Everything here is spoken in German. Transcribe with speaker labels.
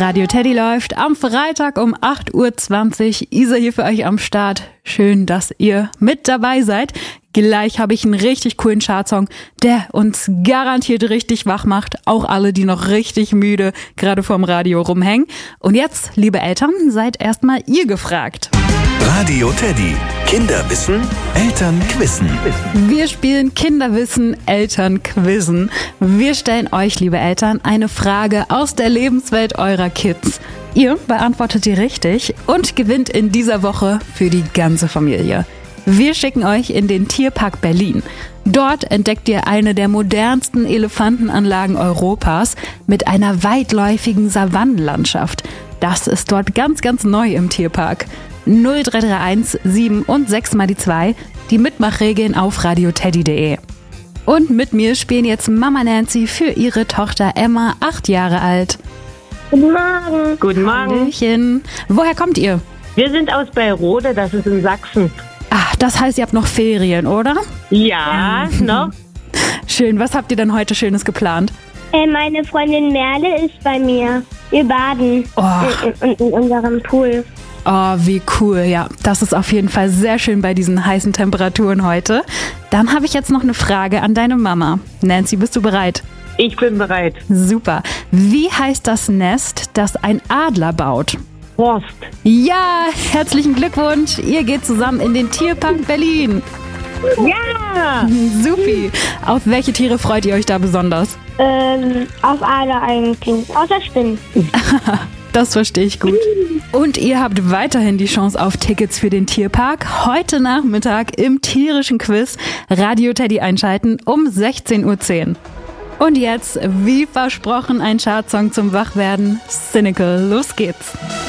Speaker 1: Radio Teddy läuft am Freitag um 8:20 Uhr. Isa hier für euch am Start. Schön, dass ihr mit dabei seid. Gleich habe ich einen richtig coolen Chartsong, der uns garantiert richtig wach macht. Auch alle, die noch richtig müde gerade vorm Radio rumhängen. Und jetzt, liebe Eltern, seid erstmal ihr gefragt.
Speaker 2: Radio Teddy. Kinderwissen, Eltern quizzen.
Speaker 1: Wir spielen Kinderwissen, Eltern quizzen. Wir stellen euch, liebe Eltern, eine Frage aus der Lebenswelt eurer Kids. Ihr beantwortet die richtig und gewinnt in dieser Woche für die ganze Familie. Wir schicken euch in den Tierpark Berlin. Dort entdeckt ihr eine der modernsten Elefantenanlagen Europas mit einer weitläufigen Savannenlandschaft. Das ist dort ganz, ganz neu im Tierpark. 0331 7 und 6 mal die 2, die Mitmachregeln auf radioteddy.de. Und mit mir spielen jetzt Mama Nancy für ihre Tochter Emma, 8 Jahre alt.
Speaker 3: Guten Morgen. Guten Morgen.
Speaker 1: Hallöchen. Woher kommt ihr?
Speaker 3: Wir sind aus Beilrode, das ist in Sachsen.
Speaker 1: Ach, das heißt, ihr habt noch Ferien, oder?
Speaker 3: Ja, noch.
Speaker 1: Schön. Was habt ihr denn heute Schönes geplant?
Speaker 4: Meine Freundin Merle ist bei mir. Wir baden in unserem Pool.
Speaker 1: Oh, wie cool. Ja, das ist auf jeden Fall sehr schön bei diesen heißen Temperaturen heute. Dann habe ich jetzt noch eine Frage an deine Mama. Nancy, bist du bereit?
Speaker 3: Ich bin bereit.
Speaker 1: Super. Wie heißt das Nest, das ein Adler baut?
Speaker 3: Horst.
Speaker 1: Ja, herzlichen Glückwunsch. Ihr geht zusammen in den Tierpark Berlin.
Speaker 3: Ja!
Speaker 1: Supi. Auf welche Tiere freut ihr euch da besonders?
Speaker 4: Auf alle eigentlich. Außer Spinnen.
Speaker 1: Das verstehe ich gut. Und ihr habt weiterhin die Chance auf Tickets für den Tierpark. Heute Nachmittag im tierischen Quiz Radio Teddy einschalten um 16:10 Uhr. Und jetzt, wie versprochen, ein Chartsong zum Wachwerden. Cynical, los geht's.